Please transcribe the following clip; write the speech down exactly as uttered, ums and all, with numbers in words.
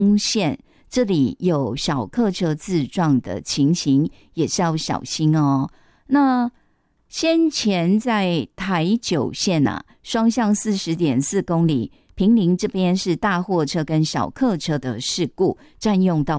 线这里有小客车自撞的情形，也是要小心哦。那先前在台九线啊，双向 四十点四公里，坪林这边是大货车跟小客车的事故，占用到